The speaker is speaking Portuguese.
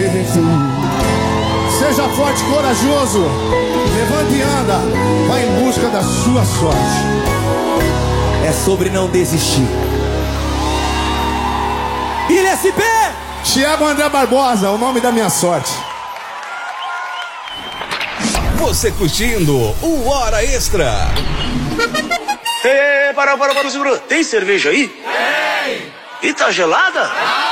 teve fim. Seja forte e corajoso, levante e anda, vai em busca da sua sorte. É sobre não desistir. Ilha SP! Thiago André Barbosa, o nome da minha sorte. Você curtindo o Hora Extra. Para, segura. Tem cerveja aí? Tem. E tá gelada?